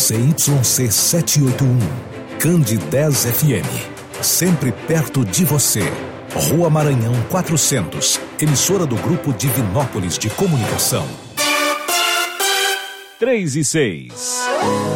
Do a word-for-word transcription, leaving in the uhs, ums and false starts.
C Y C setecentos e oitenta e um, Cande dez F M. Sempre perto de você. Rua Maranhão quatrocentos, emissora do Grupo Divinópolis de Comunicação. Três e seis.